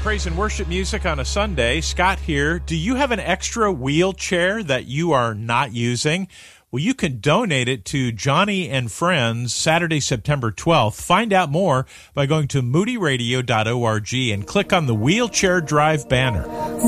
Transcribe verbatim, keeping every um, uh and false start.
praise and worship music on a Sunday. Scott here. Do you have an extra wheelchair that you are not using? Well, you can donate it to Johnny and Friends Saturday, September twelfth. Find out more by going to moody radio dot org and click on the Wheelchair Drive banner.